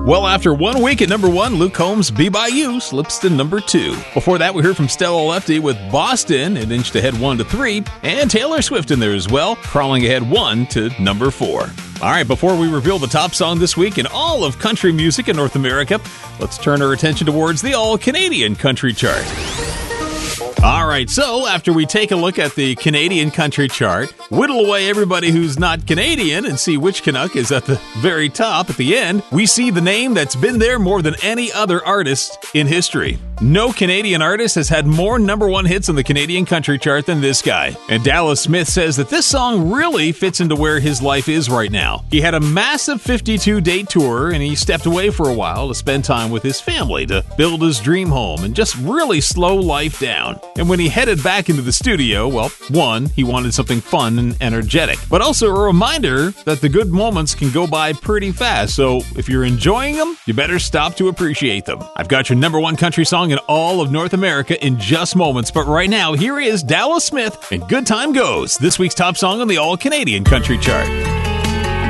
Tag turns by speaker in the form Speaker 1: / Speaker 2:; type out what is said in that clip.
Speaker 1: Well, after 1 week at number 1, Luke Combs' Be By You slips to number 2. Before that, we heard from Stella Lefty with Boston. It inched ahead 1 to 3. And Taylor Swift in there as well, crawling ahead 1 to number 4. All right, before we reveal the top song this week in all of country music in North America, let's turn our attention towards the all-Canadian country chart. All right, so after we take a look at the Canadian country chart, whittle away everybody who's not Canadian and see which Canuck is at the very top at the end, we see the name that's been there more than any other artist in history. No Canadian artist has had more number 1 hits on the Canadian country chart than this guy. And Dallas Smith says that this song really fits into where his life is right now. He had a massive 52-date tour, and he stepped away for a while to spend time with his family, to build his dream home, and just really slow life down. And when he headed back into the studio, well, 1, he wanted something fun and energetic, but also a reminder that the good moments can go by pretty fast. So if you're enjoying them, you better stop to appreciate them. I've got your number 1 country song in all of North America in just moments, but right now, here is Dallas Smith and Good Time Goes, this week's top song on the all-Canadian country chart.